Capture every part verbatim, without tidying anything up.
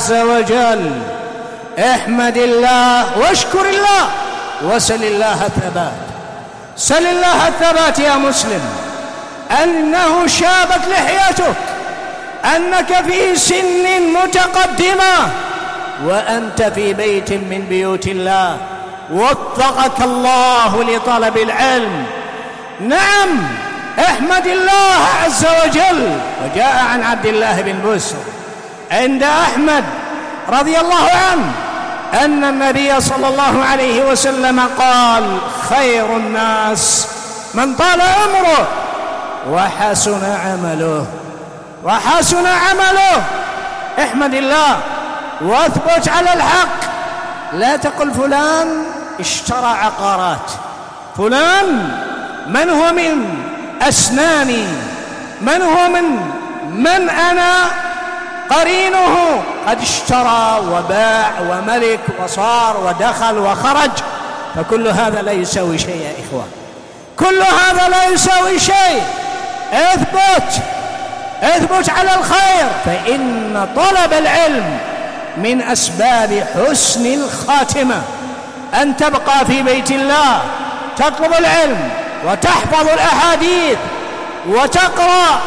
عز وجل. احمد الله واشكر الله وسل الله الثبات. سل الله الثبات يا مسلم، أنه شابت لحيتك، أنك في سن متقدمة، وأنت في بيت من بيوت الله، وفقك الله لطلب العلم. نعم، احمد الله عز وجل. وجاء عن عبد الله بن بسر عند أحمد رضي الله عنه أن النبي صلى الله عليه وسلم قال: خير الناس من طال عمره وحسن عمله. وحسن عمله. احمد الله واثبت على الحق. لا تقل فلان اشترى عقارات، فلان من هو من أسناني، من هو من من أنا قرينه قد اشترى وباع وملك وصار ودخل وخرج. فكل هذا لا يساوي شيء يا إخوان، كل هذا لا يساوي شيء. اثبت اثبت على الخير، فإن طلب العلم من أسباب حسن الخاتمة. أن تبقى في بيت الله تطلب العلم وتحفظ الأحاديث وتقرأ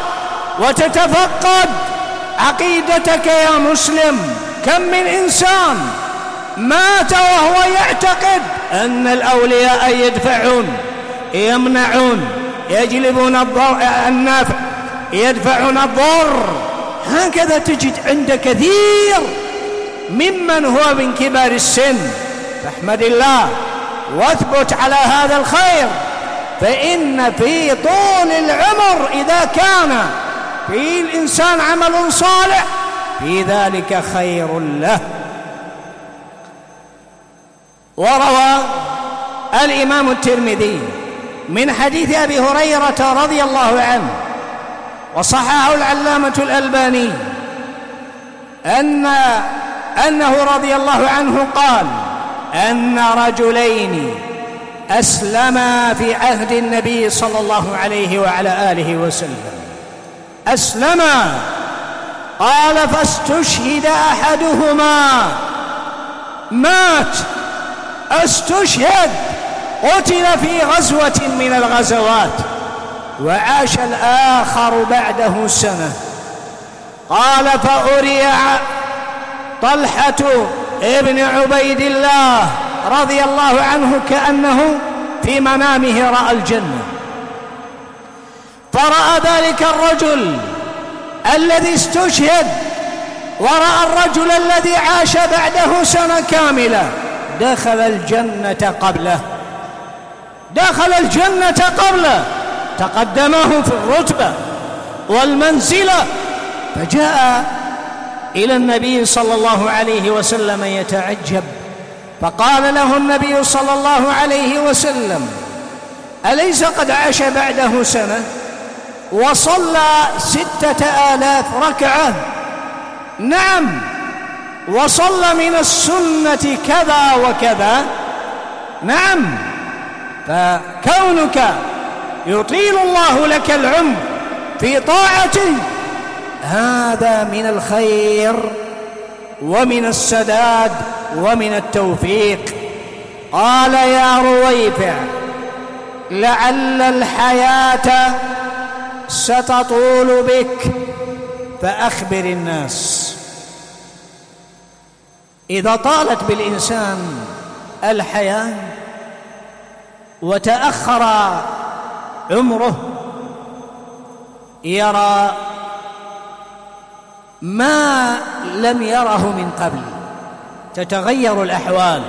وتتفقد عقيدتك يا مسلم. كم من إنسان مات وهو يعتقد أن الأولياء يدفعون يمنعون يجلبون النافع يدفعون الضر. هكذا تجد عند كثير ممن هو من كبار السن. فاحمد الله واثبت على هذا الخير، فإن في طول العمر إذا كان في الإنسان عمل صالح في ذلك خير له. وروى الإمام الترمذي من حديث أبي هريرة رضي الله عنه، وصححه العلامة الألباني، أن أنه رضي الله عنه قال: أن رجلين أسلما في عهد النبي صلى الله عليه وعلى آله وسلم. أسلما، قال: فاستشهد أحدهما، مات، استشهد، قتل في غزوة من الغزوات، وعاش الآخر بعده سنة. قال: فأري طلحة ابن عبيد الله رضي الله عنه كأنه في منامه رأى الجنة، فرأى ذلك الرجل الذي استشهد ورأى الرجل الذي عاش بعده سنة كاملة دخل الجنة قبله، دخل الجنة قبله، تقدمه في الرتبة والمنزلة. فجاء إلى النبي صلى الله عليه وسلم يتعجب، فقال له النبي صلى الله عليه وسلم: أليس قد عاش بعده سنة وصلى ستة آلاف ركعة؟ نعم، وصلى من السنة كذا وكذا. نعم، فكونك يطيل الله لك العمر في طاعته هذا من الخير ومن السداد ومن التوفيق. قال: يا رويفع، لعل الحياة ستطول بك فأخبر الناس. إذا طالت بالإنسان الحياة وتأخر عمره يرى ما لم يره من قبل، تتغير الأحوال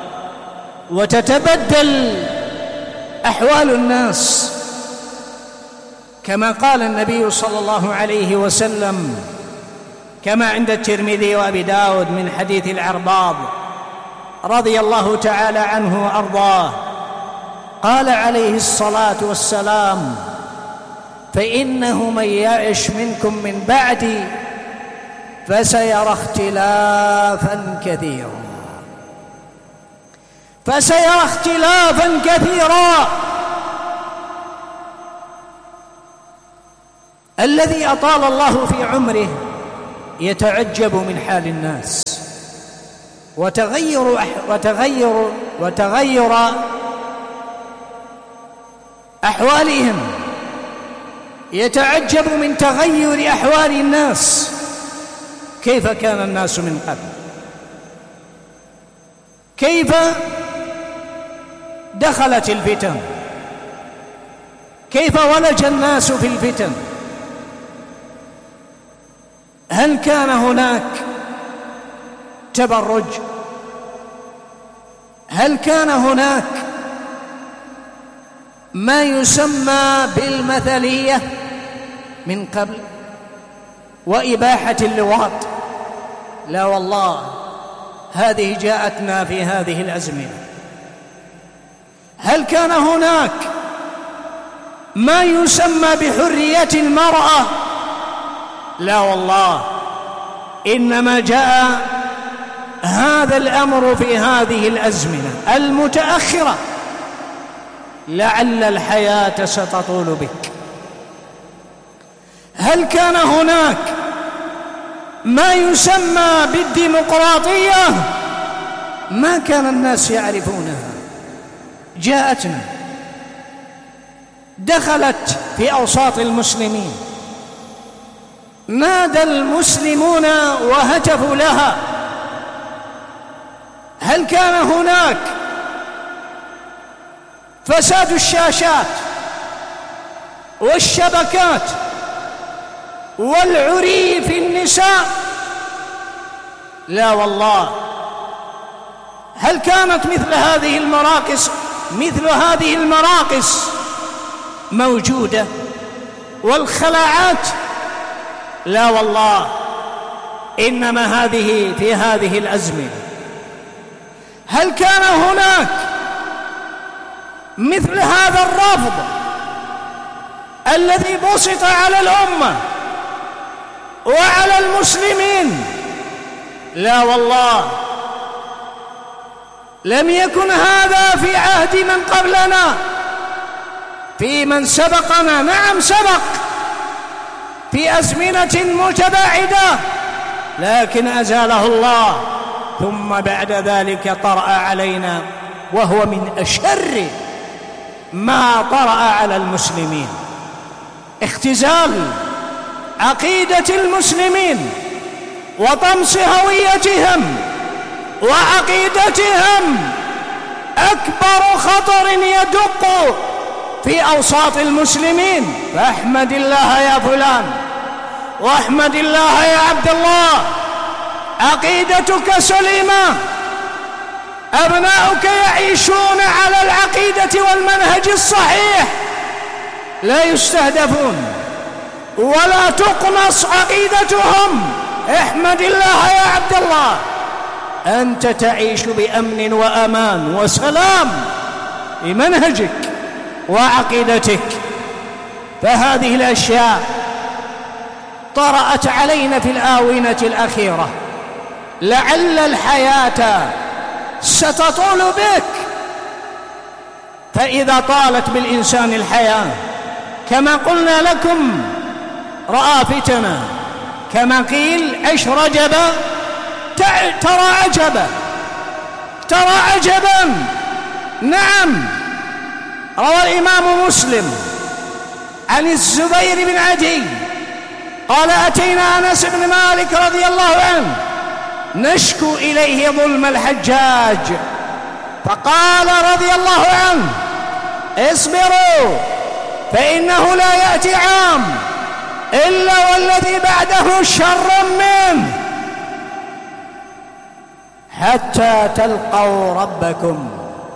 وتتبدل أحوال الناس، كما قال النبي صلى الله عليه وسلم كما عند الترمذي وأبي داود من حديث العرباض رضي الله تعالى عنه وأرضاه، قال عليه الصلاة والسلام: فإنه من يعش منكم من بعدي فسيرى اختلافا كثيرا، فسيرى اختلافا كثيرا. الذي أطال الله في عمره يتعجب من حال الناس، وتغير وتغير وتغير أحوالهم، يتعجب من تغير أحوال الناس. كيف كان الناس من قبل؟ كيف دخلت الفتن؟ كيف ولج الناس في الفتن؟ هل كان هناك تبرج؟ هل كان هناك ما يسمى بالمثلية من قبل وإباحة اللواط؟ لا والله، هذه جاءتنا في هذه الأزمنة. هل كان هناك ما يسمى بحرية المرأة؟ لا والله، إنما جاء هذا الأمر في هذه الأزمنة المتأخرة. لعل الحياة ستطول بك. هل كان هناك ما يسمى بالديمقراطية؟ ما كان الناس يعرفونها. جاءتنا، دخلت في أوساط المسلمين، نادى المسلمون وهتفوا لها. هل كان هناك فساد الشاشات والشبكات والعري في النساء؟ لا والله. هل كانت مثل هذه المراقص مثل هذه المراقص موجودة والخلاعات؟ لا والله، إنما هذه في هذه الأزمنة. هل كان هناك مثل هذا الرفض الذي بسط على الأمة وعلى المسلمين؟ لا والله، لم يكن هذا في عهد من قبلنا، في من سبقنا. نعم سبق في أزمنة متباعدة، لكن أزاله الله، ثم بعد ذلك طرأ علينا، وهو من أشر ما طرأ على المسلمين. اختزال عقيدة المسلمين وطمس هويتهم وعقيدتهم أكبر خطر يدق في أوساط المسلمين. فاحمد الله يا فلان، واحمد الله يا عبد الله، عقيدتك سليمة، أبناؤك يعيشون على العقيدة والمنهج الصحيح، لا يستهدفون ولا تقمص عقيدتهم. احمد الله يا عبد الله، أنت تعيش بأمن وأمان وسلام بمنهجك وعقيدتك. فهذه الأشياء طرأت علينا في الآونة الأخيرة. لعل الحياة ستطول بك، فإذا طالت بالإنسان الحياة كما قلنا لكم رأى فتنة، كما قيل عش رجبا ترى عجبا، ترى عجبا. نعم، روى الإمام مسلم عن الزبير بن عدي قال أتينا أنس بن مالك رضي الله عنه نشكو إليه ظلم الحجاج، فقال رضي الله عنه اصبروا فإنه لا يأتي عام إلا والذي بعده شر منه حتى تلقوا ربكم.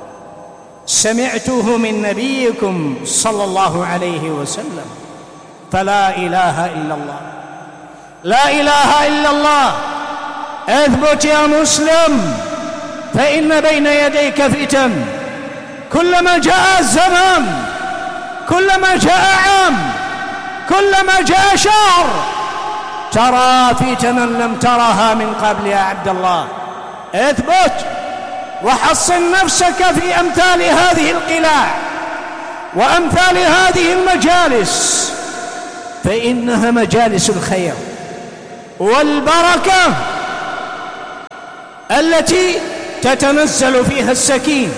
سمعته من نبيكم صلى الله عليه وسلم. فلا إله إلا الله، لا إله إلا الله. اثبت يا مسلم، فإن بين يديك فتن. كلما جاء الزمان، كلما جاء عام، كلما جاء شهر، ترى فتنا لم ترها من قبل يا عبد الله. اثبت وحصن نفسك في أمثال هذه القلاع وأمثال هذه المجالس، فإنها مجالس الخير والبركة. التي تتنزل فيها السكينة،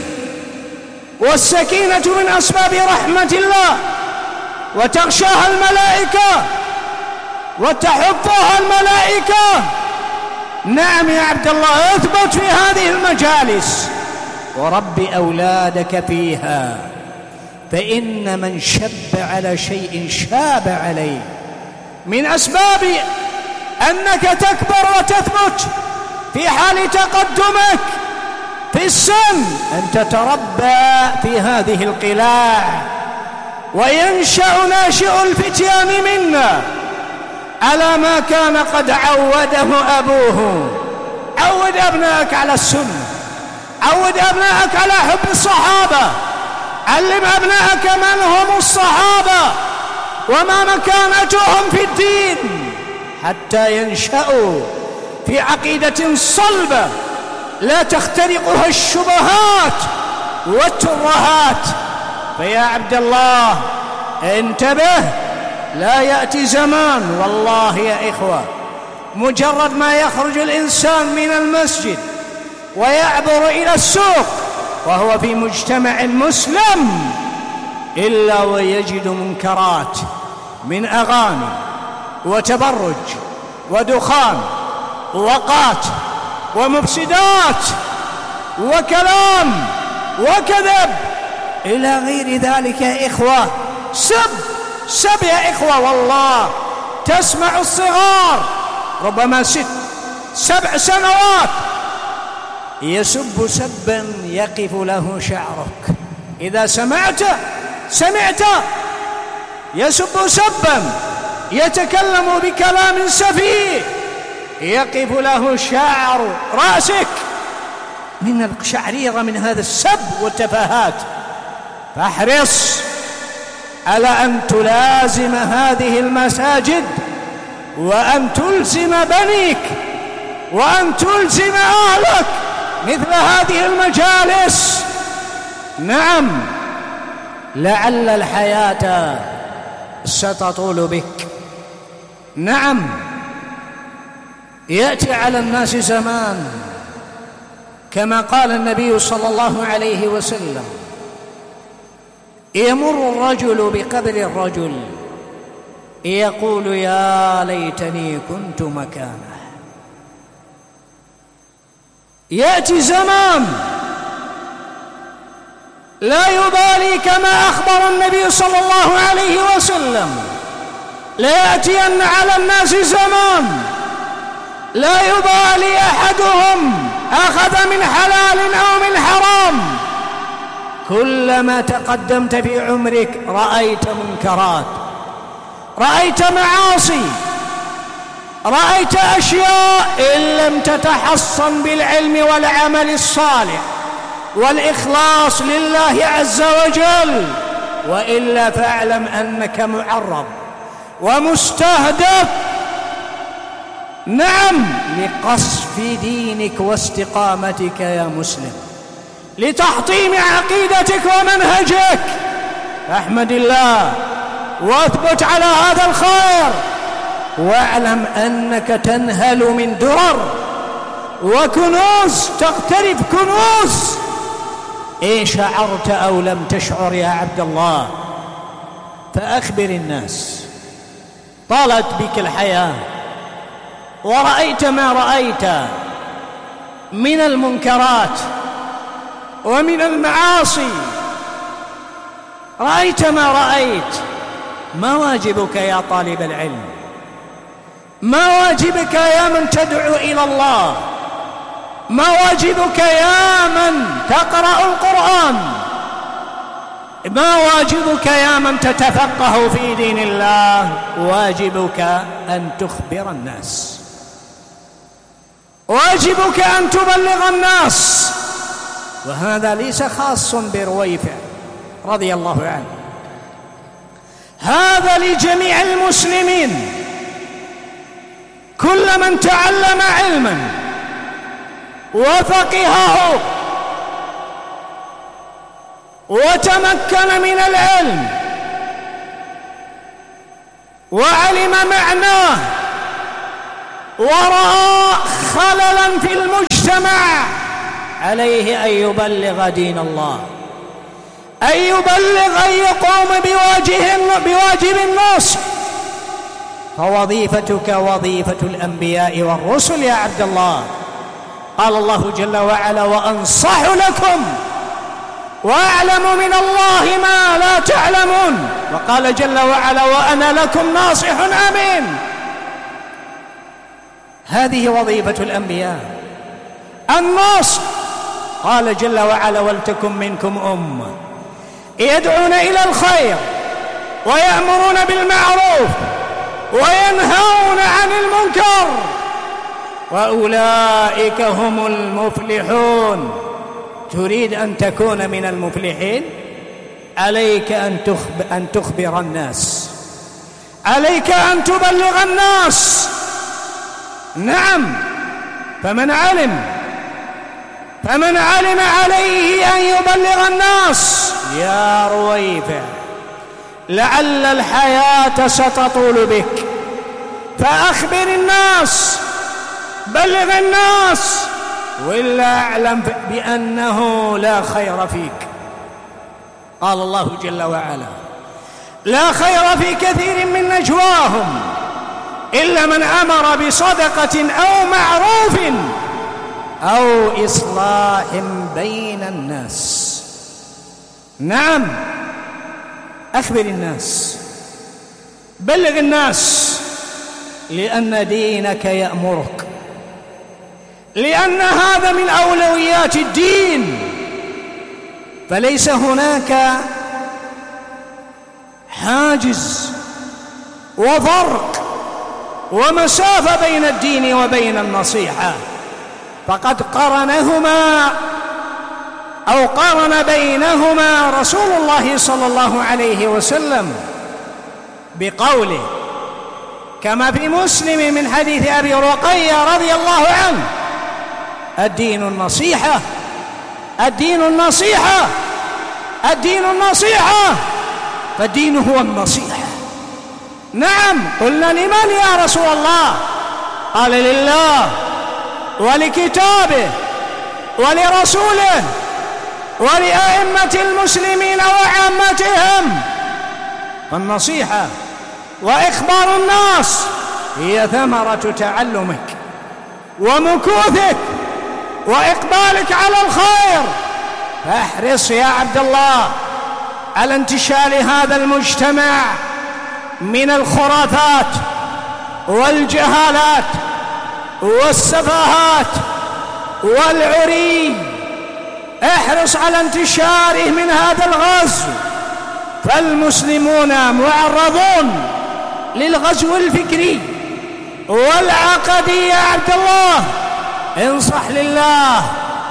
والسكينة من أسباب رحمة الله، وتغشاها الملائكة وتحفها الملائكة. نعم يا عبد الله، اثبت في هذه المجالس ورب أولادك فيها، فإن من شب على شيء شاب عليه. من أسباب أنك تكبر وتثبت في حال تقدمك في السن أن تتربى في هذه القلاع، وينشأ ناشئ الفتيان منا على ما كان قد عوده أبوه. عود أبنائك على السنة، عود أبنائك على حب الصحابة، علم أبنائك من هم الصحابة وما مكانتهم في الدين، حتى ينشأوا في عقيدة صلبة لا تخترقها الشبهات والترهات. فيا عبد الله انتبه، لا يأتي زمان والله يا إخوة مجرد ما يخرج الإنسان من المسجد ويعبر إلى السوق وهو في مجتمع مسلم إلا ويجد منكرات من أغاني وتبرج ودخان ووقات ومفسدات وكلام وكذب إلى غير ذلك. يا إخوة سب سب يا إخوة، والله تسمع الصغار ربما ست سبع سنوات يسب سبا يقف له شعرك. إذا سمعت سمعت يسب سبا يتكلم بكلام سفيه يقف له شعر رأسك من القشعريرة من هذا السب والتفاهات. فاحرص على أن تلازم هذه المساجد، وأن تلزم بنيك، وأن تلزم أهلك مثل هذه المجالس. نعم، لعل الحياة ستطول بك. نعم، يأتي على الناس زمان كما قال النبي صلى الله عليه وسلم: يمر الرجل بقبر الرجل يقول يا ليتني كنت مكانه. يأتي زمان لا يبالي كما أخبر النبي صلى الله عليه وسلم، ليأتين على الناس زمان لا يبالي أحدهم أخذ من حلال أو من حرام، كلما تقدمت في عمرك رأيت منكرات، رأيت معاصي، رأيت أشياء إن لم تتحصن بالعلم والعمل الصالح والإخلاص لله عز وجل، وإلا فاعلم أنك معرض ومستهدف. نعم، لقصف دينك واستقامتك يا مسلم، لتحطيم عقيدتك ومنهجك. احمد الله واثبت على هذا الخير، واعلم أنك تنهل من درر وكنوز، تقترب كنوز إن شعرت أو لم تشعر يا عبد الله. فأخبر الناس، طالت بك الحياة ورأيت ما رأيت من المنكرات ومن المعاصي، رأيت ما رأيت، ما واجبك يا طالب العلم؟ ما واجبك يا من تدعو إلى الله؟ ما واجبك يا من تقرأ القرآن؟ ما واجبك يا من تتفقه في دين الله؟ واجبك أن تخبر الناس، واجبك أن تبلغ الناس. وهذا ليس خاص برويفع رضي الله عنه، هذا لجميع المسلمين. كل من تعلم علما وفقهه وتمكن من العلم وعلم معناه ورأى خللا في المجتمع المجتمع عليه أن يبلغ دين الله، أن يبلغ، أن يقوم بواجب النصح. فوظيفتك وظيفة الأنبياء والرسل يا عبد الله. قال الله جل وعلا: وأنصح لكم وأعلم من الله ما لا تعلمون. وقال جل وعلا: وأنا لكم ناصح أمين. هذه وظيفة الأنبياء، النصح. قال جل وعلا: ولتكن منكم أمة يدعون إلى الخير ويأمرون بالمعروف وينهون عن المنكر وأولئك هم المفلحون. تريد أن تكون من المفلحين؟ عليك أن تخبر, أن تخبر الناس، عليك أن تبلغ الناس. نعم، فمن علم فمن علم عليه أن يبلغ الناس. يا رويفع، لعل الحياة ستطول بك، فأخبر الناس، بلغ الناس، وإلا أعلم بأنه لا خير فيك. قال الله جل وعلا: لا خير في كثير من نجواهم إلا من أمر بصدقة أو معروف أو إصلاح بين الناس. نعم، أخبر الناس، بلغ الناس، لأن دينك يأمرك، لأن هذا من أولويات الدين. فليس هناك حاجز وفرق ومسافة بين الدين وبين النصيحة، فقد قرنهما أو قارن بينهما رسول الله صلى الله عليه وسلم بقوله كما في مسلم من حديث أبي رقية رضي الله عنه: الدين النصيحة، الدين النصيحة، الدين النصيحة. فالدين هو النصيحة. نعم. قلنا: لمن يا رسول الله؟ قال: لله ولكتابه ولرسوله ولأئمة المسلمين وعامتهم. فالنصيحة وإخبار الناس هي ثمرة تعلمك ومكوثك وإقبالك على الخير. فاحرص يا عبد الله على انتشال هذا المجتمع من الخرافات والجهالات والسفاهات والعري. احرص على انتشاره من هذا الغزو، فالمسلمون معرضون للغزو الفكري والعقدي يا عبد الله. انصح لله،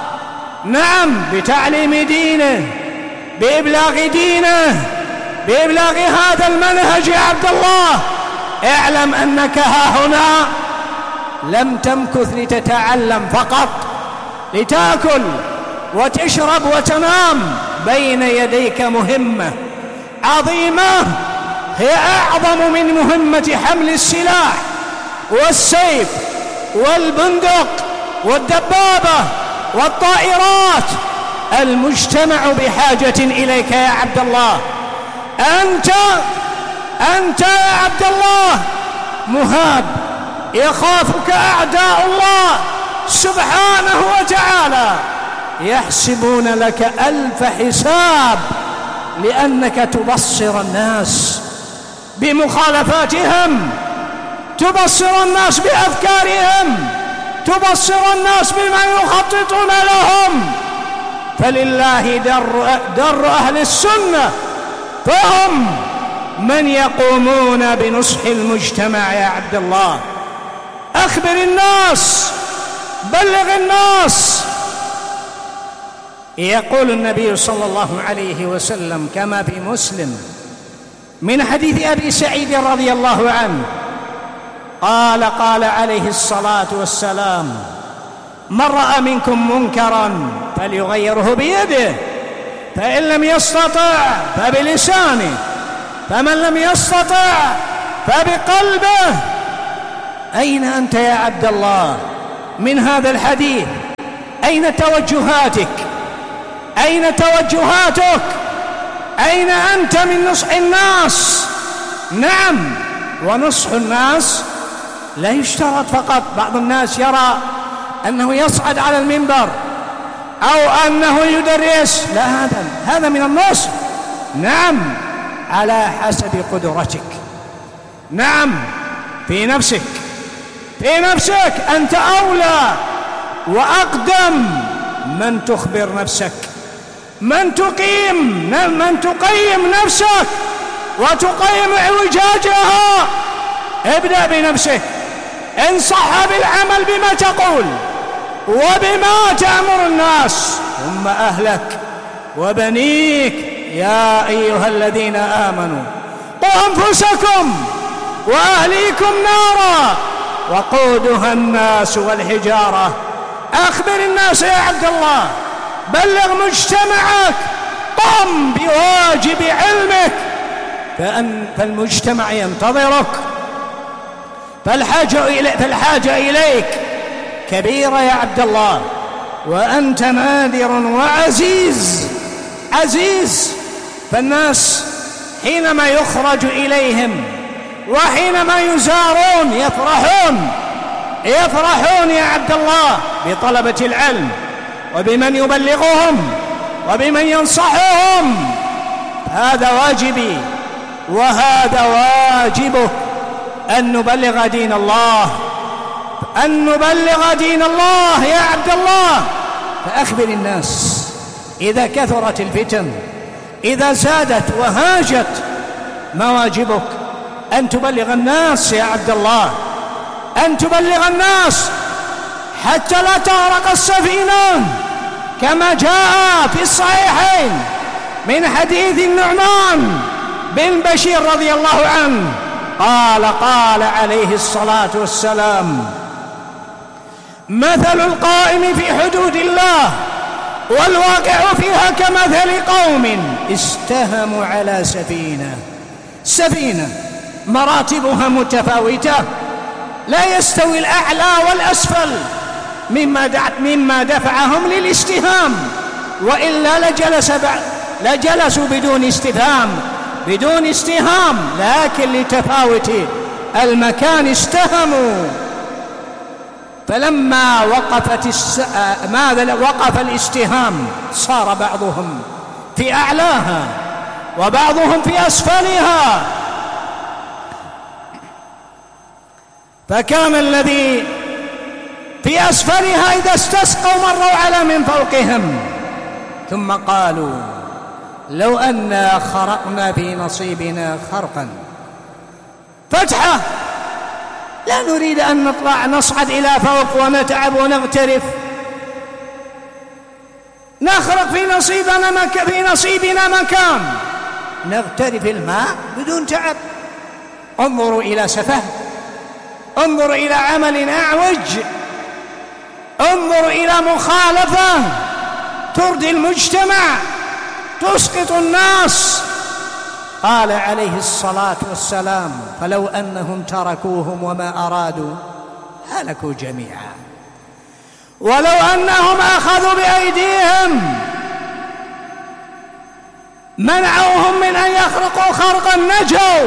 نعم، بتعليم دينه، بإبلاغ دينه، بإبلاغ هذا المنهج يا عبد الله. اعلم أنك ها هنا لم تمكث لتتعلم فقط، لتأكل وتشرب وتنام. بين يديك مهمة عظيمة هي أعظم من مهمة حمل السلاح والسيف والبندق والدبابة والطائرات. المجتمع بحاجة إليك يا عبد الله. أنت أنت يا عبد الله مهاب، يخافك أعداء الله سبحانه وتعالى، يحسبون لك ألف حساب، لأنك تبصر الناس بمخالفاتهم، تبصر الناس بأفكارهم، تبصر الناس بما يخططون لهم. فلله در, در أهل السنة، فهم من يقومون بنصح المجتمع يا عبد الله. أخبر الناس، بلغ الناس. يقول النبي صلى الله عليه وسلم كما في مسلم من حديث أبي سعيد رضي الله عنه قال قال عليه الصلاة والسلام: من رأى منكم منكرا فليغيره بيده، فإن لم يستطع فبلسانه، فمن لم يستطع فبقلبه. أين أنت يا عبد الله من هذا الحديث؟ أين توجهاتك؟ أين توجهاتك؟ أين أنت من نصح الناس؟ نعم، ونصح الناس لا يشترط فقط. بعض الناس يرى أنه يصعد على المنبر أو أنه يدرس، لا، هذا هذا من النصح. نعم، على حسب قدرتك. نعم، في نفسك في نفسك أنت أولى وأقدم من تخبر نفسك، من تقيم من تقيم نفسك وتقيم اعوجاجها. ابدأ بنفسك، انصحها بالعمل بما تقول وبما تأمر الناس، ثم أهلك وبنيك. يا أيها الذين آمنوا قوا أنفسكم وأهليكم نارا وقودها الناس والحجارة. أخبر الناس يا عبد الله، بلغ مجتمعك، قم بواجب علمك، فأن فالمجتمع ينتظرك، فالحاجة إليك, فالحاجة إليك كبيرة يا عبد الله، وأنت نادر وعزيز عزيز. فالناس حينما يخرج إليهم وحينما يزارون يفرحون يفرحون يا عبد الله بطلبة العلم وبمن يبلغهم وبمن ينصحهم. هذا واجبي وهذا واجبك، أن نبلغ دين الله، أن نبلغ دين الله يا عبد الله. فأخبر الناس إذا كثرت الفتن، إذا زادت وهاجت، ما واجبك؟ أن تبلغ الناس يا عبد الله، أن تبلغ الناس حتى لا تغرق السفينة، كما جاء في الصحيحين من حديث النعمان بن بشير رضي الله عنه قال قال عليه الصلاة والسلام: مثل القائم في حدود الله والواقع فيها كمثل قوم استهموا على سفينة سفينة مراتبها متفاوتة، لا يستوي الأعلى والأسفل مما مما دفعهم للاستهام، وإلا لجلس لجلسوا بدون استفهام بدون استهام، لكن لتفاوت المكان استهموا. فلما وقفت الس... ماذا وقف الاستهام صار بعضهم في أعلاها وبعضهم في أسفلها. فكان الذي في أسفلها إذا استسقوا مروا على من فوقهم ثم قالوا: لو أنا خرقنا في نصيبنا خرقا فتحة، لا نريد أن نطلع نصعد إلى فوق ونتعب ونغترف، نخرق في نصيبنا مك... في نصيبنا مكان نغترف الماء بدون تعب. انظروا إلى سفه، انظروا إلى عمل أعوج، انظروا إلى مخالفة تردي المجتمع، تسقط الناس. قال عليه الصلاة والسلام: فلو أنهم تركوهم وما أرادوا هلكوا جميعا، ولو أنهم أخذوا بأيديهم منعوهم من أن يخرقوا خرقا نجوا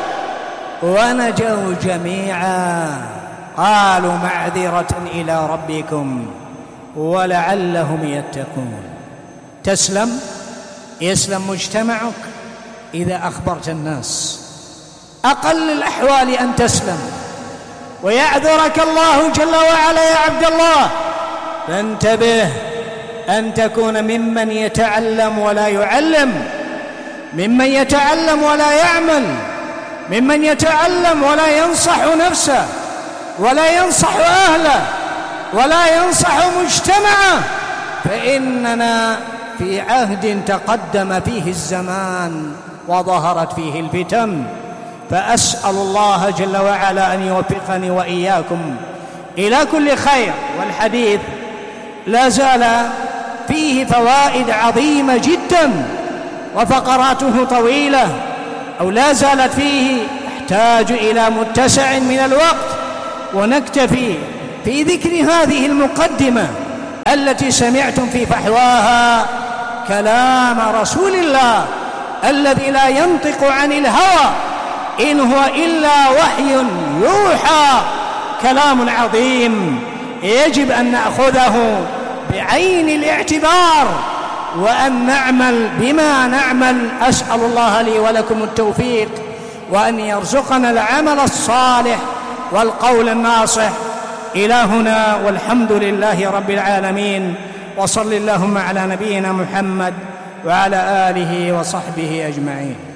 ونجوا جميعا. قالوا: معذرة إلى ربكم ولعلهم يتقون. تسلم، يسلم مجتمعك إذا أخبرت الناس، أقل الأحوال أن تسلم ويعذرك الله جل وعلا يا عبد الله. فانتبه أن تكون ممن يتعلم ولا يعلم، ممن يتعلم ولا يعمل، ممن يتعلم ولا ينصح نفسه ولا ينصح أهله ولا ينصح مجتمعه. فإننا في عهد تقدم فيه الزمان وظهرت فيه الفتن، فأسأل الله جل وعلا أن يوفقني وإياكم إلى كل خير. والحديث لا زال فيه فوائد عظيمة جدا وفقراته طويلة، أو لا زالت فيه، احتاج إلى متسع من الوقت، ونكتفي في ذكر هذه المقدمة التي سمعتم في فحواها كلام رسول الله الذي لا ينطق عن الهوى إن هو إلا وحي يوحى، كلام عظيم يجب أن نأخذه بعين الاعتبار وأن نعمل بما نعمل. أسأل الله لي ولكم التوفيق، وأن يرزقنا العمل الصالح والقول الناصح. إلى هنا، والحمد لله رب العالمين، وصل اللهم على نبينا محمد وعلى آله وصحبه أجمعين.